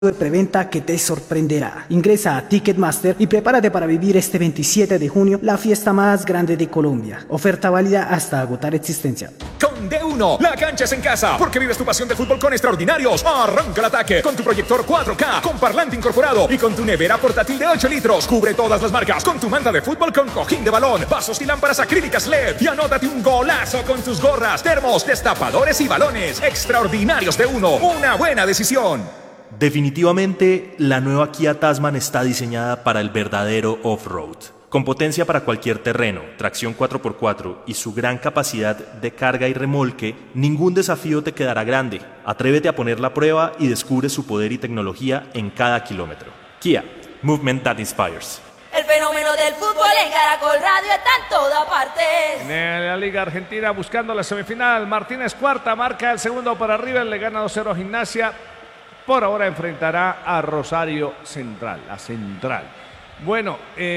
de preventa que te sorprenderá. Ingresa a Ticketmaster y prepárate para vivir este 27 de junio la fiesta más grande de Colombia. Oferta válida hasta agotar existencia. Con D1, la cancha es en casa, porque vives tu pasión del fútbol con extraordinarios. Arranca el ataque con tu proyector 4K, con parlante incorporado y con tu nevera portátil de 8 litros. Cubre todas las marcas con tu manta de fútbol con cojín de balón, vasos y lámparas acrílicas LED. Y anótate un golazo con tus gorras, termos, destapadores y balones. Extraordinarios D1, una buena decisión. Definitivamente, la nueva Kia Tasman está diseñada para el verdadero off-road. Con potencia para cualquier terreno, tracción 4x4 y su gran capacidad de carga y remolque, ningún desafío te quedará grande. Atrévete a poner la prueba y descubre su poder y tecnología en cada kilómetro. Kia, movement that inspires. El fenómeno del fútbol en Caracol Radio está en toda parte. En la Liga Argentina buscando la semifinal, Martínez Cuarta marca el segundo para River, le gana 2-0 a Gimnasia. Por ahora enfrentará a Rosario Central, a Central. Bueno,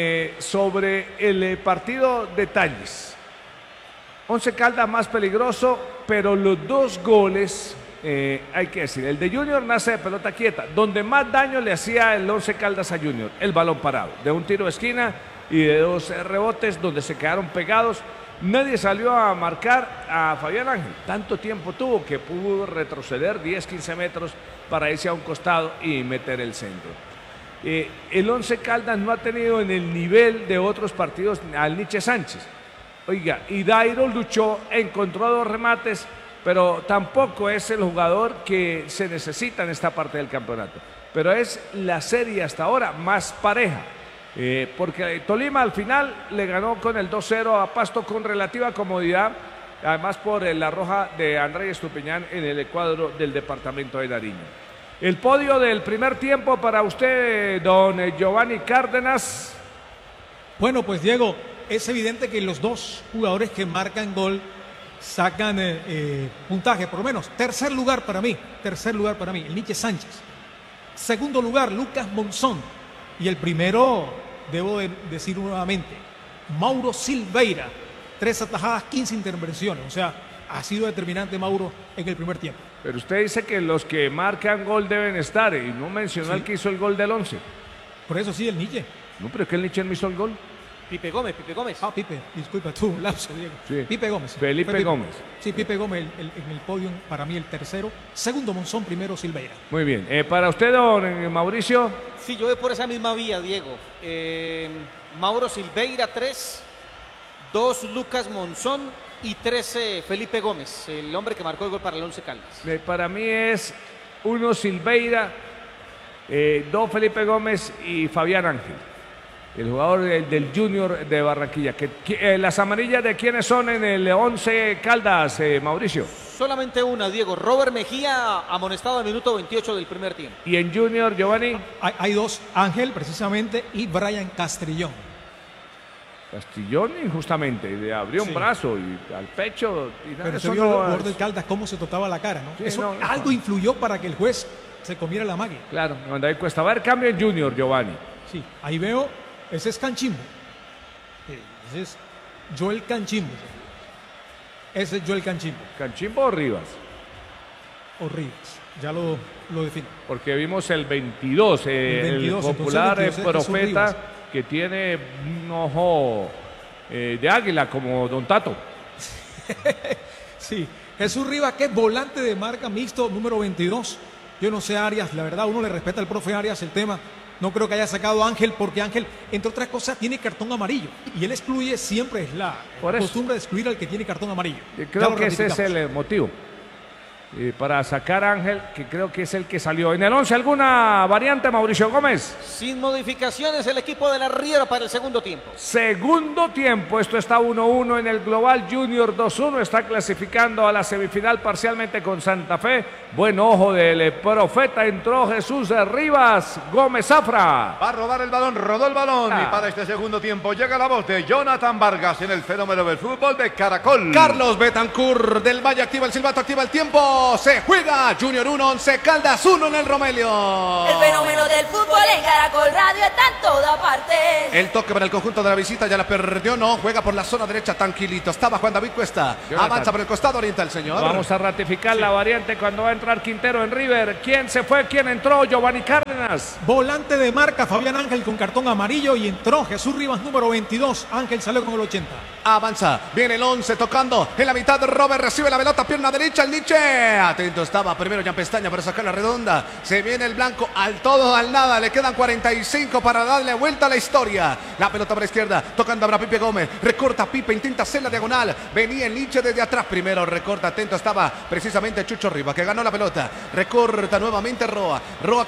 sobre el partido, detalles. Once Caldas más peligroso, pero los dos goles, hay que decir, el de Junior nace de pelota quieta. Donde más daño le hacía el Once Caldas a Junior, el balón parado, de un tiro de esquina y de dos rebotes donde se quedaron pegados. Nadie salió a marcar a Fabián Ángel. Tanto tiempo tuvo que pudo retroceder 10-15 metros para irse a un costado y meter el centro. El Once Caldas no ha tenido en el nivel de otros partidos al Nietzsche Sánchez. Oiga, y Dairo luchó, encontró dos remates, pero tampoco es el jugador que se necesita en esta parte del campeonato. Pero es la serie hasta ahora más pareja. Porque Tolima al final le ganó con el 2-0 a Pasto con relativa comodidad, además por la roja de Andrés Estupiñán en el cuadro del departamento de Nariño. El podio del primer tiempo para usted, don Giovanni Cárdenas. Bueno, pues Diego, es evidente que los dos jugadores que marcan gol sacan puntaje, por lo menos. Tercer lugar para mí, el Nietzsche Sánchez. Segundo lugar, Lucas Monzón. Y el primero, debo decir nuevamente, Mauro Silveira. 3 atajadas, 15 intervenciones. O sea, ha sido determinante Mauro en el primer tiempo. Pero usted dice que los que marcan gol deben estar y no mencionó al que hizo el gol del 11. Por eso sí, el Nietzsche. No, pero es que el Nietzsche no hizo el gol. Pipe Gómez. Ah, Pipe, disculpa tú, lapso, Diego. Sí. Pipe Gómez. Felipe Gómez. Sí, Pipe Gómez en el podio, para mí el tercero. Segundo Monzón, primero Silveira. Muy bien. Para usted, don Mauricio. Sí, yo voy por esa misma vía, Diego. Mauro Silveira, 3. 2 Lucas Monzón y 3 Felipe Gómez, el hombre que marcó el gol para el Once Caldas. Para mí es 1 Silveira, 2 Felipe Gómez y Fabián Ángel, el jugador del Junior de Barranquilla. ¿Las amarillas de quiénes son en el Once Caldas, Mauricio? Solamente una, Diego. Robert Mejía, amonestado al minuto 28 del primer tiempo. ¿Y en Junior, Giovanni? Hay 2, Ángel precisamente y Brian Castrillón. Castrillón injustamente, le abrió un brazo y al pecho. Y pero se vio el jugador del Caldas cómo se tocaba la cara, ¿no? Sí, eso algo influyó para que el juez se comiera la magia. Claro, cuando ahí cuesta. Va a haber cambio en Junior, Giovanni. Sí, ahí veo, ese es Canchimbo. Ese es Joel Canchimbo. Ese es Joel Canchimbo. ¿Canchimbo o Rivas? O Rivas, ya lo defino. Porque vimos el 22, el popular profeta que tiene un ojo de águila como Don Tato. Sí, Jesús Rivas, que es volante de marca mixto, número 22. Yo no sé, Arias, la verdad, uno le respeta al profe Arias el tema. No creo que haya sacado a Ángel, porque Ángel, entre otras cosas, tiene cartón amarillo. Y él excluye, siempre es la costumbre de excluir al que tiene cartón amarillo. Creo que ese es el motivo. Para sacar a Ángel, que creo que es el que salió. ¿En el 11 alguna variante, Mauricio Gómez? Sin modificaciones, el equipo de la Riera para el segundo tiempo. Segundo tiempo, esto está 1-1 en el Global Junior 2-1, está clasificando a la semifinal parcialmente con Santa Fe. Buen ojo del profeta, entró Jesús Rivas, Gómez Zafra. Va a robar el balón, rodó el balón y para este segundo tiempo llega la voz de Jonathan Vargas en el fenómeno del fútbol de Caracol. Carlos Betancur del Valle activa el silbato, activa el tiempo. tiempo. Se juega Junior 1, Once Caldas 1 en el Romelio. El fenómeno del fútbol en Caracol Radio está en toda parte. El toque para el conjunto de la visita, ya la perdió, no, juega por la zona derecha tranquilito. Estaba Juan David Cuesta, avanza por el costado oriental, señor. Vamos a ratificar la variante cuando va a entrar Quintero en River. ¿Quién se fue? ¿Quién entró? Giovanni Cárdenas. Volante de marca, Fabián Ángel con cartón amarillo y entró Jesús Rivas, número 22. Ángel salió con el 80. Avanza, viene el 11 tocando en la mitad. Robert recibe la pelota, pierna derecha, el Nietzsche. Atento estaba primero Jan Pestaña para sacar la redonda. Se viene el blanco al todo, al nada. Le quedan 45 para darle vuelta a la historia. La pelota para la izquierda, tocando a Pipe Gómez. Recorta Pipe, intenta hacer la diagonal. Venía el Nietzsche desde atrás. Primero recorta, atento estaba precisamente Chucho Rivas, que ganó la pelota. Recorta nuevamente Roa. Roa